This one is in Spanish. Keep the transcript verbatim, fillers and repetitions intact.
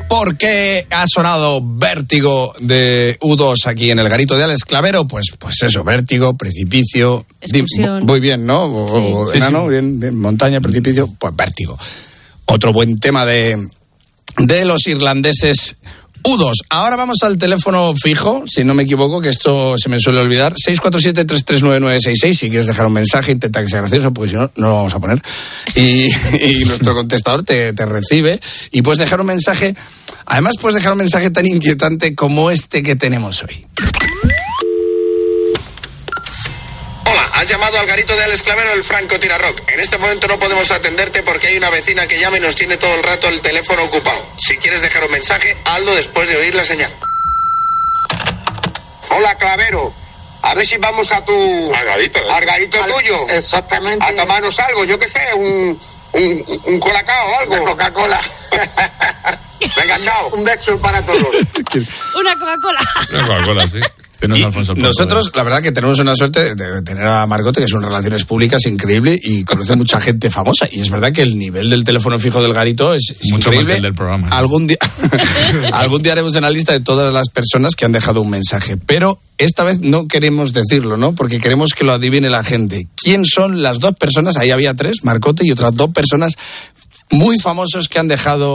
¿Por qué ha sonado Vértigo de U dos aquí en el garito de Alex Clavero? Pues, pues eso, vértigo, precipicio. Excursión. Muy bien, ¿no? O, Sí. o Sí, enano, sí. Bien, bien, montaña, precipicio, pues vértigo. Otro buen tema de, de los irlandeses U dos. Ahora vamos al teléfono fijo, si no me equivoco, que esto se me suele olvidar. seis cuatro siete, tres tres nueve nueve seis seis. Si quieres dejar un mensaje, intenta que sea gracioso, porque si no, no lo vamos a poner. Y, y nuestro contestador te, te recibe. Y puedes dejar un mensaje. Además, puedes dejar un mensaje tan inquietante como este que tenemos hoy. Hola, has llamado al garito de Alex Clavero del Franco Tirarrock. En este momento no podemos atenderte porque hay una vecina que llama y nos tiene todo el rato el teléfono ocupado. Si quieres dejar un mensaje, hazlo después de oír la señal. Hola, Clavero. A ver si vamos a tu... Al garito, ¿eh? Al garito Al- tuyo. exactamente. A tomarnos algo, yo qué sé, un... Un, un colacao o algo. Una Coca-Cola. Venga, chao. Un beso para todos. Una Coca-Cola. Una Coca-Cola, sí. Este no es Y Alfonso el nosotros, la verdad que tenemos una suerte de tener a Margote, que es un relaciones públicas increíble y conoce mucha gente famosa. Y es verdad que el nivel del teléfono fijo del garito es, es Mucho más increíble. que el del programa. Algún día, algún día haremos una lista de todas las personas que han dejado un mensaje. Pero esta vez no queremos decirlo, ¿no? Porque queremos que lo adivine la gente. ¿Quién son las dos personas? Ahí había tres, Marcote y otras dos personas muy famosos que han dejado